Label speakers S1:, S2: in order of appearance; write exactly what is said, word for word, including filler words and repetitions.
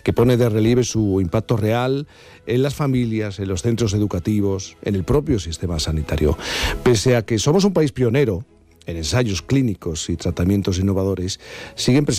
S1: que pone de relieve su impacto real en las familias, en los centros educativos, en el propio sistema sanitario. Pese a que somos un país pionero en ensayos clínicos y tratamientos innovadores, siguen presentes